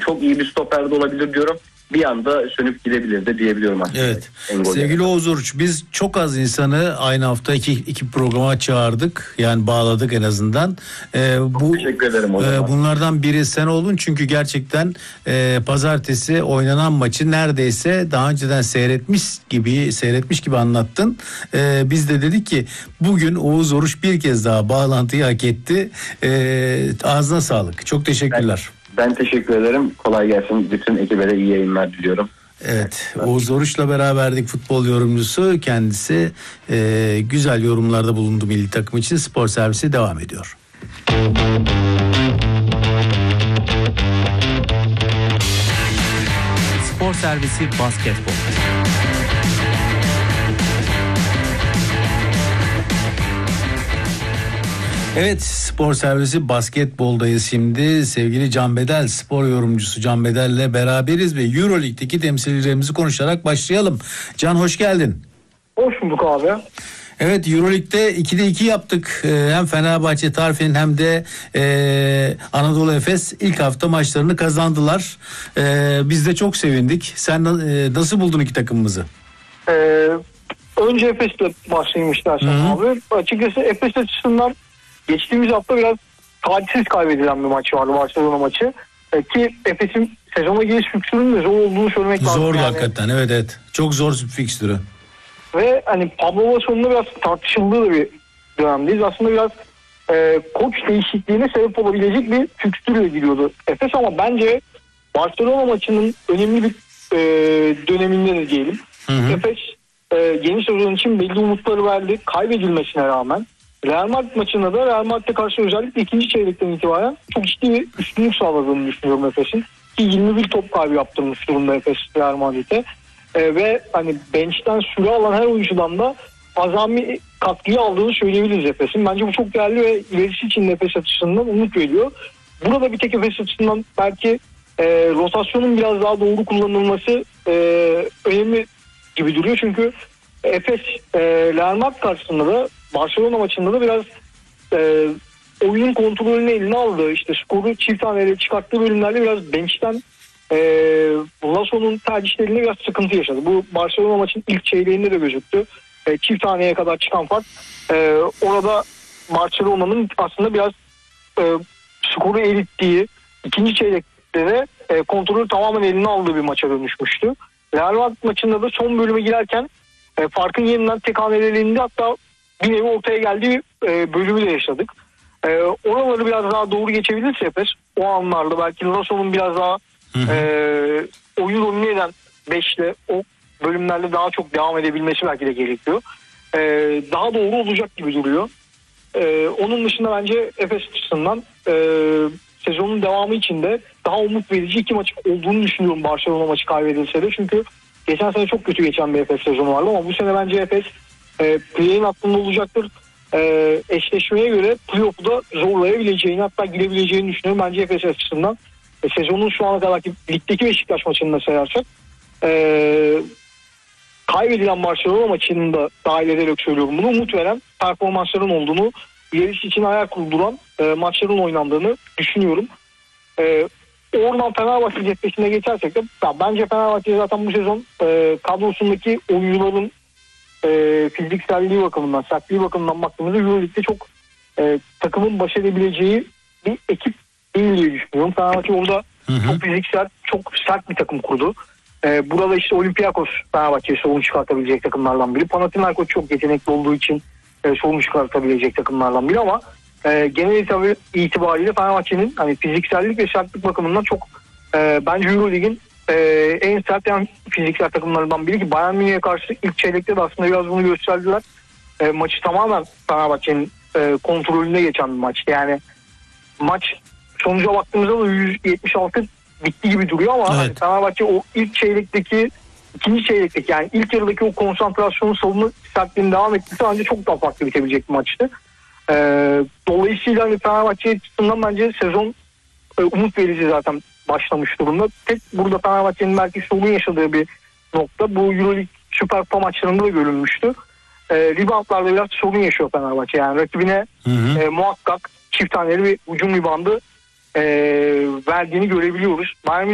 çok iyi bir stoper de olabilir diyorum. Bir anda sönüp gidebilir de diyebiliyorum aslında. Evet. Sevgili Oğuz Oruç, biz çok az insanı aynı hafta iki programa çağırdık. Yani bağladık en azından. Teşekkür ederim o zaman. Bunlardan biri sen oldun çünkü gerçekten pazartesi oynanan maçı neredeyse daha önceden seyretmiş gibi anlattın. Biz de dedik ki bugün Oğuz Oruç bir kez daha bağlantıyı hak etti. Ağzına sağlık. Çok teşekkürler. Ben teşekkür ederim. Kolay gelsin. Bütün ekibe de iyi yayınlar diliyorum. Evet, Oğuz Oruç'la beraberdik, futbol yorumcusu. Kendisi güzel yorumlarda bulundu milli takım için. Spor servisi devam ediyor. Spor servisi basketbol. Evet, spor servisi basketboldayız şimdi. Sevgili Can Bedel, spor yorumcusu Can Bedel'le beraberiz ve Euroleague'deki temsilcilerimizi konuşarak başlayalım. Can, hoş geldin. Hoş bulduk abi. Evet, Euroleague'de 2'de 2 yaptık. Hem Fenerbahçe Tarfin hem de Anadolu Efes ilk hafta maçlarını kazandılar. Biz de çok sevindik. Sen nasıl buldun iki takımımızı? Önce Efes'le başlayayım istersen abi. Açıkçası Efes açısından geçtiğimiz hafta biraz talihsiz kaybedilen bir maç vardı, Barcelona maçı. Ki Efes'in sezona giriş fikstürünün de zor olduğunu söylemek lazım. Zor hakikaten, evet. Çok zor bir fikstürü. Ve hani Pablo Laso'nun biraz tartışıldığı da bir dönemdeyiz. Aslında biraz koç değişikliğine sebep olabilecek bir fikstürle giriyordu Efes, ama bence Barcelona maçının önemli bir döneminde de diyelim. Efes yeni sezon için belli umutları verdi. Kaybedilmesine rağmen Real Madrid maçında da Real Madrid'e karşı özellikle ikinci çeyrekten itibaren çok ciddi bir üstünlük sağladığını düşünüyorum Efes'in. Ki 21 top kaybı yaptırmış durumda Efes Real Madrid'e. Ve hani bench'ten süre alan her oyuncudan da azami katkıyı aldığını söyleyebiliriz Efes'in. Bence bu çok değerli ve ilerisi için Efes açısından umut veriyor. Burada bir tek Efes açısından belki rotasyonun biraz daha doğru kullanılması önemli gibi duruyor. Çünkü Efes Real Madrid karşısında da Barcelona maçında da biraz oyunun kontrolünü eline aldı. İşte skoru çift haneli çıkarttığı bölümlerde biraz bench'ten Lasso'nun tercihlerinde biraz sıkıntı yaşadı. Bu Barcelona maçın ilk çeyreğinde de gözüktü. Çift haneye kadar çıkan fark orada Barcelona'nın aslında biraz skoru erittiği, ikinci çeyrekte de kontrolü tamamen eline aldığı bir maça dönüşmüştü. Real Madrid maçında da son bölüme girerken farkın yeniden tek haneleriğinde, hatta bir nevi ortaya geldiği bölümü de yaşadık. Oraları biraz daha doğru geçebilirse Efes, o anlarda belki Lasso'nun biraz daha oyunu domine eden 5'le o bölümlerde daha çok devam edebilmesi belki de gerekiyor. Daha doğru olacak gibi duruyor. Onun dışında bence Efes açısından sezonun devamı için de daha umut verici iki maç olduğunu düşünüyorum Barcelona maçı kaybedilse de. Çünkü geçen sene çok kötü geçen bir Efes sezonu vardı ama bu sene bence Efes play-in hattında olacaktır. Eşleşmeye göre playoff'u da zorlayabileceğini, hatta girebileceğini düşünüyorum. Bence Efes açısından sezonun şu ana kadarki ligdeki Beşiktaş maçını da sayarsak kaybedilen Barcelona maçını da dahil ederek söylüyorum bunu, umut veren performansların olduğunu, ilerisi için hayal kurduran maçların oynandığını düşünüyorum. Oradan Fenerbahçe cephesine geçersek de bence Fenerbahçe zaten bu sezon kadrosundaki oyuncuların fizikselliği bakımından, sertliği bakımından baktığımızda Euroleague'de çok takımın baş edebileceği bir ekip değil diye düşünüyorum. Fenerbahçe orada çok fiziksel, çok sert bir takım kurdu. Burada işte Olympiakos Fenerbahçe'ye sorun çıkartabilecek takımlardan biri. Panathinaikos çok yetenekli olduğu için sorun çıkartabilecek takımlardan biri, ama genel itibariyle Fenerbahçe'nin hani fiziksellik ve sertlik bakımından çok bence Euroleague'in en sert yani fiziksel takımlarından biri, ki Bayern Münih'e karşı ilk çeyrekte de aslında biraz bunu gösterdiler. Maçı tamamen Fenerbahçe'nin kontrolünde geçen bir maçtı. Yani maç sonuca baktığımızda da 176 bitti gibi duruyor ama evet, hani Fenerbahçe o ilk çeyrekteki, ikinci çeyrekteki, yani ilk yarıdaki o konsantrasyonu, savunma sertliğini devam ettirse bence çok daha farklı bitebilecek bir maçtı. Dolayısıyla hani Fenerbahçe açısından bence sezon umut verici zaten başlamış durumda. Tek burada Fenerbahçe'nin belki sorun yaşadığı bir nokta, bu Euroleague Süper Kupa maçlarında da görülmüştü. Reboundlarda biraz sorun yaşıyor Fenerbahçe. Yani rakibine muhakkak çift taneli bir hücum ribandı verdiğini görebiliyoruz. Bayern